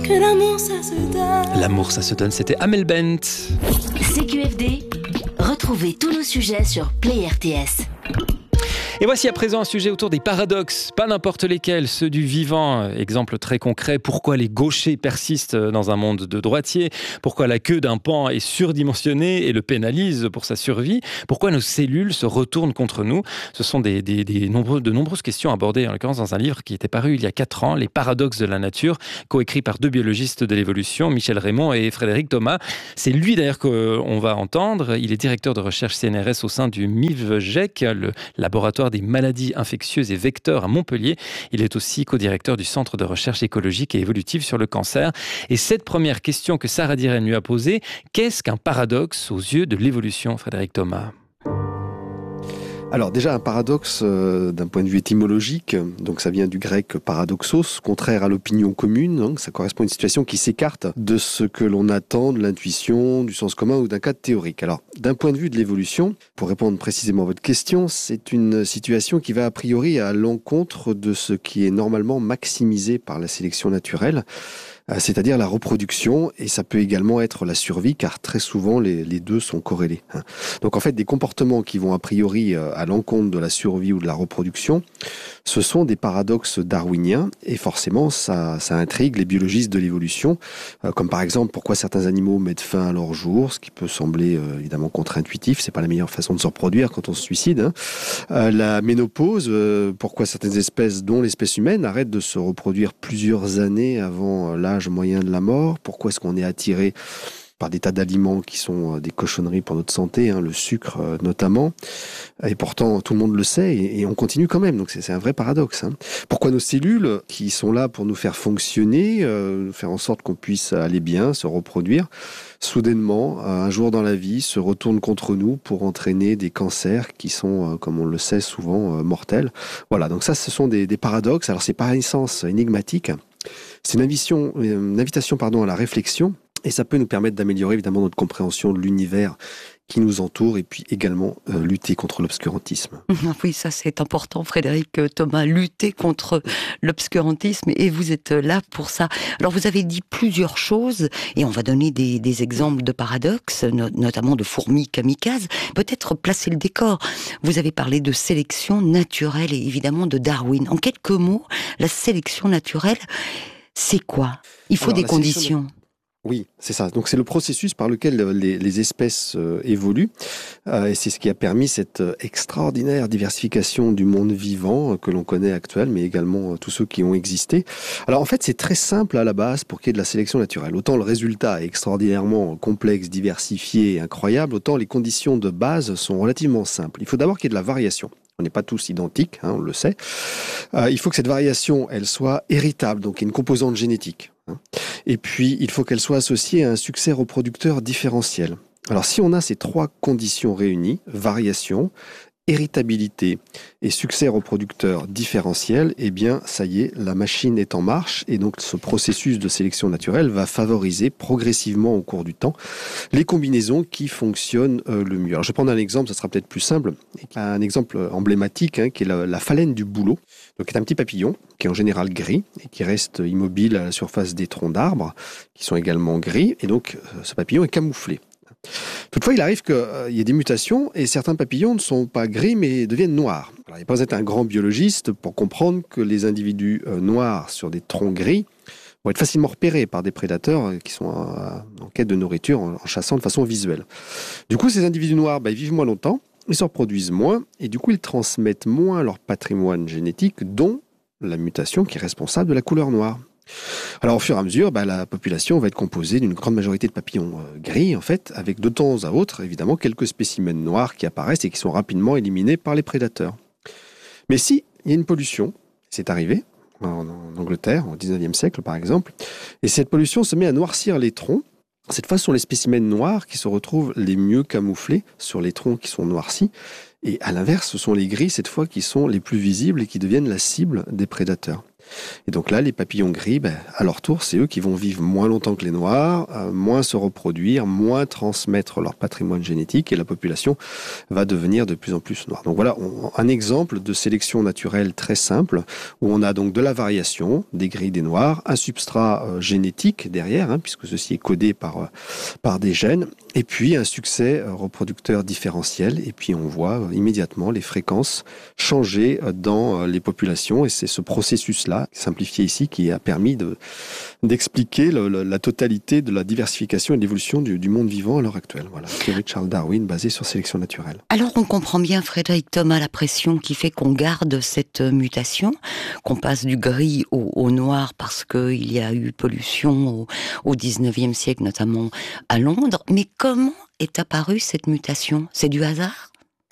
que l'amour ça se donne. L'amour, ça se donne, c'était Amel Bent. CQFD, retrouvez tous nos sujets sur Play RTS. Et voici à présent un sujet autour des paradoxes, pas n'importe lesquels, ceux du vivant. Exemple très concret, pourquoi les gauchers persistent dans un monde de droitiers, pourquoi la queue d'un pan est surdimensionnée et le pénalise pour sa survie, pourquoi nos cellules se retournent contre nous. Ce sont de nombreuses questions abordées, en l'occurrence dans un livre qui était paru il y a 4 ans, Les paradoxes de la nature, coécrit par 2 biologistes de l'évolution, Michel Raymond et Frédéric Thomas. C'est lui d'ailleurs qu'on va entendre. Il est directeur de recherche CNRS au sein du MIVGEC, le laboratoire des maladies infectieuses et vecteurs à Montpellier. Il est aussi co-directeur du Centre de recherche écologique et évolutive sur le cancer. Et cette première question que Sarah Diren lui a posée, qu'est-ce qu'un paradoxe aux yeux de l'évolution, Frédéric Thomas ? Alors déjà un paradoxe d'un point de vue étymologique, donc ça vient du grec paradoxos, contraire à l'opinion commune, donc ça correspond à une situation qui s'écarte de ce que l'on attend, de l'intuition, du sens commun ou d'un cadre théorique. Alors d'un point de vue de l'évolution, pour répondre précisément à votre question, c'est une situation qui va a priori à l'encontre de ce qui est normalement maximisé par la sélection naturelle, c'est-à-dire la reproduction, et ça peut également être la survie, car très souvent les deux sont corrélés. Donc en fait, des comportements qui vont a priori à l'encontre de la survie ou de la reproduction, ce sont des paradoxes darwiniens, et forcément ça intrigue les biologistes de l'évolution, comme par exemple pourquoi certains animaux mettent fin à leur jour, ce qui peut sembler évidemment contre-intuitif, c'est pas la meilleure façon de se reproduire quand on se suicide. La ménopause, pourquoi certaines espèces, dont l'espèce humaine, arrêtent de se reproduire plusieurs années avant l'âge moyen de la mort. Pourquoi est-ce qu'on est attiré par des tas d'aliments qui sont des cochonneries pour notre santé, le sucre notamment, et pourtant tout le monde le sait et on continue quand même, donc c'est un vrai paradoxe. Pourquoi nos cellules, qui sont là pour nous faire fonctionner, faire en sorte qu'on puisse aller bien, se reproduire, soudainement, un jour dans la vie, se retournent contre nous pour entraîner des cancers qui sont, comme on le sait souvent, mortels. Voilà, donc ça ce sont des paradoxes. Alors c'est par essence énigmatique. C'est une invitation à la réflexion, et ça peut nous permettre d'améliorer évidemment notre compréhension de l'univers qui nous entoure, et puis également lutter contre l'obscurantisme. Oui, ça c'est important, Frédéric Thomas, lutter contre l'obscurantisme, et vous êtes là pour ça. Alors vous avez dit plusieurs choses, et on va donner des exemples de paradoxes, notamment de fourmis kamikazes. Peut-être placer le décor. Vous avez parlé de sélection naturelle et évidemment de Darwin. En quelques mots, la sélection naturelle, c'est quoi ? Il faut des conditions. Oui, c'est ça. Donc c'est le processus par lequel les espèces évoluent, et c'est ce qui a permis cette extraordinaire diversification du monde vivant que l'on connaît actuel, mais également tous ceux qui ont existé. Alors en fait, c'est très simple à la base pour qu'il y ait de la sélection naturelle. Autant le résultat est extraordinairement complexe, diversifié, incroyable, autant les conditions de base sont relativement simples. Il faut d'abord qu'il y ait de la variation. On n'est pas tous identiques, on le sait. Il faut que cette variation, elle soit héritable, donc il y a une composante génétique. Et puis, il faut qu'elle soit associée à un succès reproducteur différentiel. Alors, si on a ces 3 conditions réunies, variation, héritabilité et succès reproducteur différentiel, eh bien, ça y est, la machine est en marche, et donc ce processus de sélection naturelle va favoriser progressivement au cours du temps les combinaisons qui fonctionnent le mieux. Alors, je vais prendre un exemple, ça sera peut-être plus simple, un exemple emblématique, qui est la phalène du bouleau, donc qui est un petit papillon qui est en général gris et qui reste immobile à la surface des troncs d'arbres, qui sont également gris, et donc ce papillon est camouflé. Toutefois, il arrive qu'il y ait des mutations et certains papillons ne sont pas gris mais deviennent noirs. Alors, il n'y a pas besoin d'être un grand biologiste pour comprendre que les individus noirs sur des troncs gris vont être facilement repérés par des prédateurs qui sont en quête de nourriture, en chassant de façon visuelle. Du coup, ces individus noirs, ils vivent moins longtemps, ils se reproduisent moins et du coup, ils transmettent moins leur patrimoine génétique, dont la mutation qui est responsable de la couleur noire. Alors au fur et à mesure, la population va être composée d'une grande majorité de papillons gris, en fait, avec de temps à autre, évidemment, quelques spécimens noirs qui apparaissent et qui sont rapidement éliminés par les prédateurs. Mais si il y a une pollution, c'est arrivé en Angleterre, au 19e siècle par exemple, et cette pollution se met à noircir les troncs, cette fois ce sont les spécimens noirs qui se retrouvent les mieux camouflés sur les troncs qui sont noircis, et à l'inverse, ce sont les gris, cette fois, qui sont les plus visibles et qui deviennent la cible des prédateurs. Et donc là, les papillons gris, à leur tour, c'est eux qui vont vivre moins longtemps que les noirs, moins se reproduire, moins transmettre leur patrimoine génétique, et la population va devenir de plus en plus noire. Donc voilà un exemple de sélection naturelle très simple, où on a donc de la variation, des gris, des noirs, un substrat génétique derrière, puisque ceci est codé par des gènes, et puis un succès reproducteur différentiel, et puis on voit immédiatement les fréquences changer dans les populations, et c'est ce processus-là, simplifié ici, qui a permis d'expliquer la totalité de la diversification et de l'évolution du monde vivant à l'heure actuelle. Voilà, théorie de Charles Darwin basée sur sélection naturelle. Alors on comprend bien, Frédéric Thomas, la pression qui fait qu'on garde cette mutation, qu'on passe du gris au noir parce qu'il y a eu pollution au 19e siècle, notamment à Londres. Mais comment est apparue cette mutation ? C'est du hasard ?